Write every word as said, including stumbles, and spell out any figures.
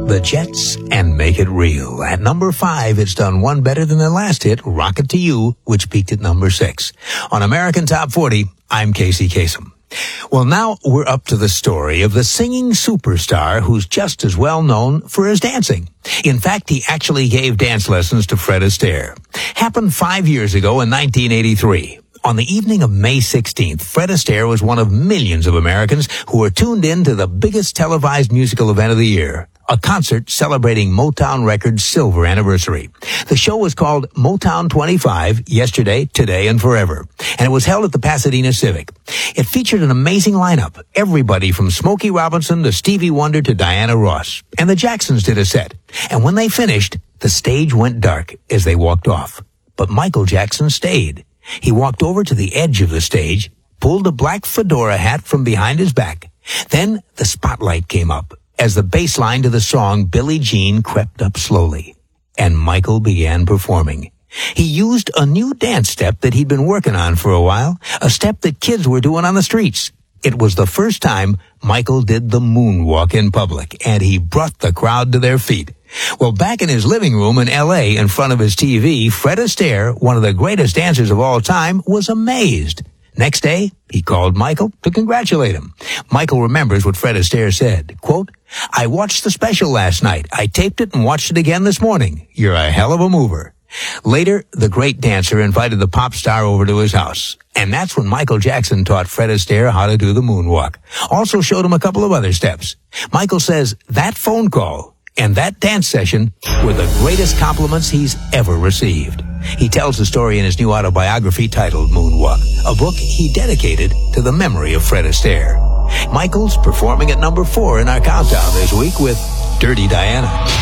The Jets and Make It Real. At number five, it's done one better than their last hit, Rock It to You, which peaked at number six. On American Top forty, I'm Casey Kasem. Well, now we're up to the story of the singing superstar who's just as well known for his dancing. In fact, he actually gave dance lessons to Fred Astaire. Happened five years ago in nineteen eighty-three. On the evening of May sixteenth, Fred Astaire was one of millions of Americans who were tuned in to the biggest televised musical event of the year, a concert celebrating Motown Records' silver anniversary. The show was called Motown twenty-five, Yesterday, Today, and Forever, and it was held at the Pasadena Civic. It featured an amazing lineup, everybody from Smokey Robinson to Stevie Wonder to Diana Ross, and the Jacksons did a set. And when they finished, the stage went dark as they walked off. But Michael Jackson stayed. He walked over to the edge of the stage, pulled a black fedora hat from behind his back. Then the spotlight came up as the bass line to the song Billie Jean crept up slowly, and Michael began performing. He used a new dance step that he'd been working on for a while, a step that kids were doing on the streets. It was the first time Michael did the moonwalk in public, and he brought the crowd to their feet. Well, back in his living room in L A in front of his T V, Fred Astaire, one of the greatest dancers of all time, was amazed. Next day, he called Michael to congratulate him. Michael remembers what Fred Astaire said, quote, "I watched the special last night. I taped it and watched it again this morning. You're a hell of a mover." Later, the great dancer invited the pop star over to his house. And that's when Michael Jackson taught Fred Astaire how to do the moonwalk. Also showed him a couple of other steps. Michael says that phone call and that dance session were the greatest compliments he's ever received. He tells the story in his new autobiography titled Moonwalk, a book he dedicated to the memory of Fred Astaire. Michael's performing at number four in our countdown this week with Dirty Diana.